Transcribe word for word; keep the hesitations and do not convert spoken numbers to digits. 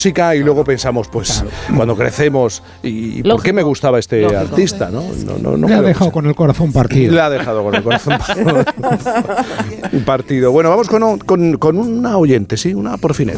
música y luego pensamos, pues, claro, cuando crecemos, ¿y lógico, por qué me gustaba este lógico, artista? ¿no? No, no, no le ha dejado con el corazón partido. Le ha dejado con el corazón partido. Bueno, vamos con, con, con una oyente, sí, una porfinera.